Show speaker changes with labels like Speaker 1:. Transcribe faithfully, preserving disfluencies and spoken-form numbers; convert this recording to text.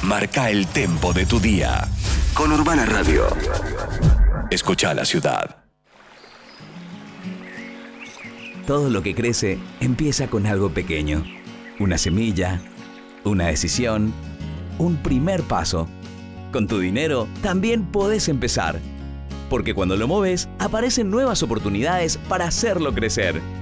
Speaker 1: Marca el tempo de tu día. Con Urbana Radio. Escucha la ciudad.
Speaker 2: Todo lo que crece empieza con algo pequeño. Una semilla, una decisión, un primer paso. Con tu dinero también podés empezar. Porque cuando lo moves, aparecen nuevas oportunidades para hacerlo crecer.